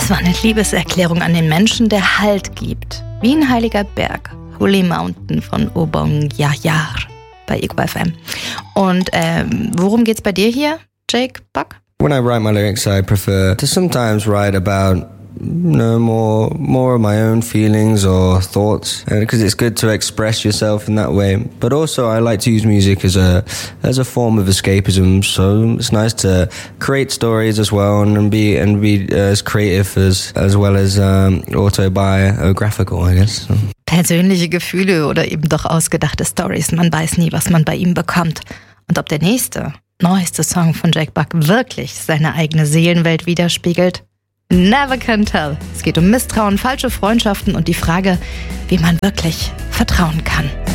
Das war eine Liebeserklärung an den Menschen, der Halt gibt. Wie ein heiliger Berg. Holy Mountain von Obong Yayar bei Ego FM. Und worum geht's bei dir hier, Jake Buck? When I write my lyrics, I prefer to sometimes write about more of my own feelings or thoughts, because it's good to express yourself in that way. But also I like to use music as a form of escapism, so it's nice to create stories as well and be as creative as well as autobiographical, I guess. Persönliche Gefühle oder eben doch ausgedachte Stories. Man weiß nie, was man bei ihm bekommt. Und ob der neueste Song von Jake Buck wirklich seine eigene Seelenwelt widerspiegelt? Never can tell. Es geht um Misstrauen, falsche Freundschaften und die Frage, wie man wirklich vertrauen kann.